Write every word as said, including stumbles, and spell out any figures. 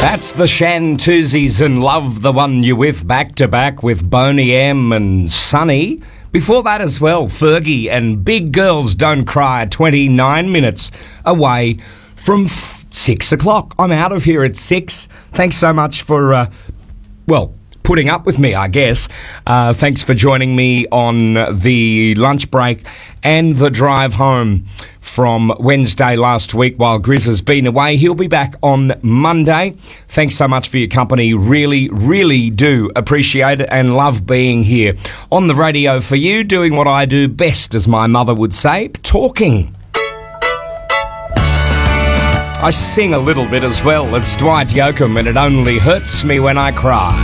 That's the Shantuzis and Love the One You're With, back to back with Boney M and Sonny. Before that as well, Fergie and Big Girls Don't Cry, twenty-nine minutes away from f- six o'clock. I'm out of here at six. Thanks so much for, uh, well, putting up with me, I guess. Uh, thanks for joining me on the lunch break and the drive home from Wednesday last week while Grizz has been away. He'll be back on Monday. Thanks so much for your company. Really, really do appreciate it and love being here on the radio for you, doing what I do best, as my mother would say, talking. I sing a little bit as well. It's Dwight Yoakam, and It Only Hurts Me When I Cry.